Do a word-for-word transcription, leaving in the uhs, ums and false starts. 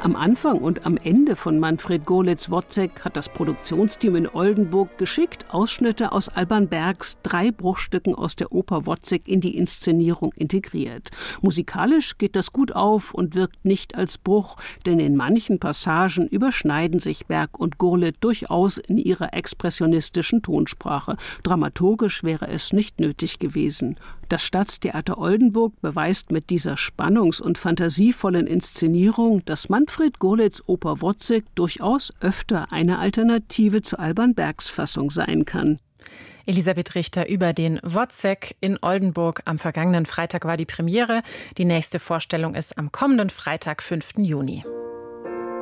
Am Anfang und am Ende von Manfred Gorlitz Wozzeck hat das Produktionsteam in Oldenburg geschickt Ausschnitte aus Alban Bergs drei Bruchstücken aus der Oper Wozzeck in die Inszenierung integriert. Musikalisch geht das gut auf und wirkt nicht als Bruch, denn in manchen Passagen überschneiden sich Berg und Gurlitt durchaus in ihrer expressionistischen Tonsprache. Dramaturgisch wäre es nicht nötig gewesen. Das Staatstheater Oldenburg beweist mit dieser spannungs- und fantasievollen Inszenierung, dass Manfred Gorlitz Oper Wozzeck durchaus öfter eine Alternative zu Alban Bergs Fassung sein kann. Elisabeth Richter über den Wozzeck in Oldenburg. Am vergangenen Freitag war die Premiere. Die nächste Vorstellung ist am kommenden Freitag, fünften Juni.